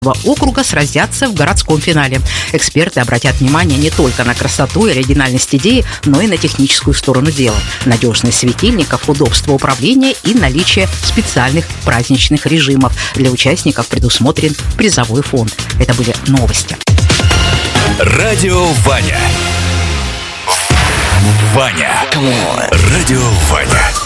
округа сразятся в городском финале. Эксперты обратят внимание не только на красоту и оригинальность идеи, но и на техническую сторону дела. Надежность светильников, удобство управления и наличие специальных праздничных режимов. Для участников предусмотрен призовой фонд. Это были новости. Радио Ваня. Ваня. Радио Ваня.